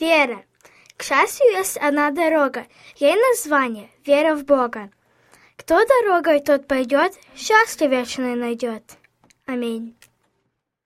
Вера. К счастью есть одна дорога, ей название — вера в Бога. Кто дорогой, тот пойдет, счастье вечное найдет. Аминь.